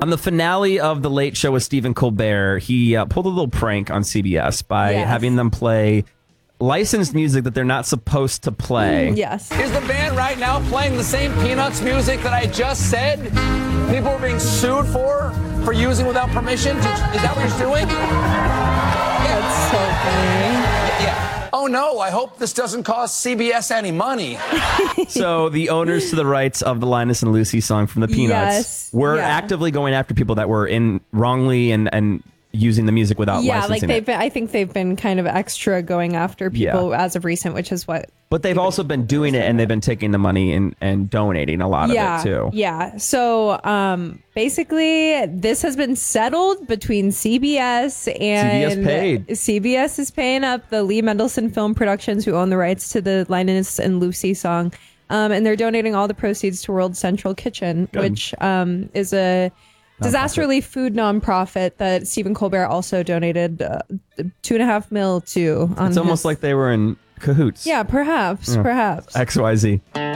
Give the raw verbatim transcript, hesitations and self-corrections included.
On the finale of The Late Show with Stephen Colbert, he uh, pulled a little prank on C B S by Yes. having them play licensed music that they're not supposed to play. Yes. Is the band right now playing the same Peanuts music that I just said people are being sued for, for using without permission? Is that what you're doing? That's so funny. Yeah. Oh, no, I hope this doesn't cost C B S any money. So the owners to the rights of the Linus and Lucy song from the Peanuts Yes, were yeah. actively going after people that were in wrongly and, and using the music without Yeah, licensing like they've it. been, I think they've been kind of extra going after people as of recent, which is what. But they've also been doing it, and they've been taking the money and, and donating a lot yeah, of it too. Yeah. So um, basically, this has been settled between C B S and C B S paid. C B S is paying up the Lee Mendelsohn Film Productions, who own the rights to the Linus and Lucy song, um, and they're donating all the proceeds to World Central Kitchen, Good. which um, is a disaster relief food nonprofit that Stephen Colbert also donated uh, two and a half mil to. On It's almost his- like they were in cahoots. yeah, perhaps, perhaps. X Y Z.